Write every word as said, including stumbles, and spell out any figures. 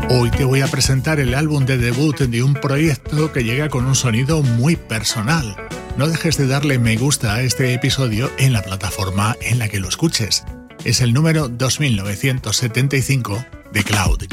Hoy te voy a presentar el álbum de debut de un proyecto que llega con un sonido muy personal. No dejes de darle me gusta a este episodio en la plataforma en la que lo escuches. Es el número dos mil novecientos setenta y cinco de Cloud.